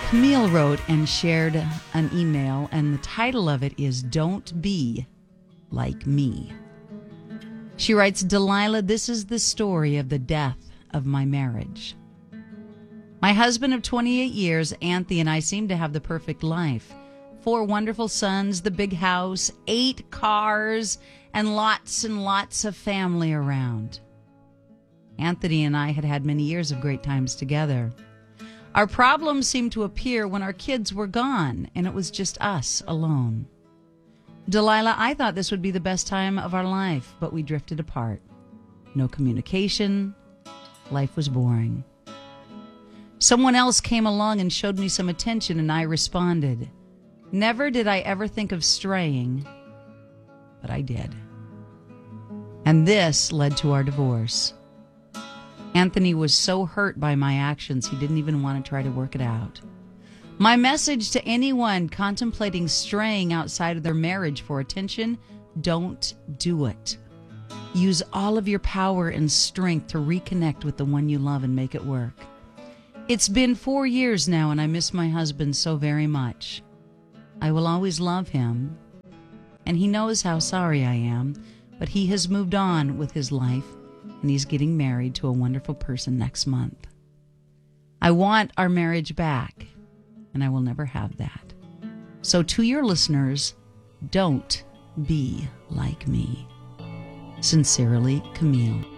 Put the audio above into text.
Camille wrote and shared an email, and the title of it is Don't Be Like Me. She writes, Delilah, this is the story of the death of my marriage. My husband of 28 years, Anthony, and I seem to have the perfect life. 4 wonderful sons, the big house, 8 cars, and lots of family around. Anthony and I had had many years of great times together. Our problems seemed to appear when our kids were gone, and it was just us alone. Delilah, I thought this would be the best time of our life, but we drifted apart. No communication. Life was boring. Someone else came along and showed me some attention, and I responded. Never did I ever think of straying, but I did. And this led to our divorce. Anthony was so hurt by my actions, he didn't even want to try to work it out. My message to anyone contemplating straying outside of their marriage for attention, don't do it. Use all of your power and strength to reconnect with the one you love and make it work. It's been 4 years now, and I miss my husband so very much. I will always love him, and he knows how sorry I am, but he has moved on with his life, and he's getting married to a wonderful person next month. I want our marriage back, and I will never have that. So to your listeners, don't be like me. Sincerely, Camille.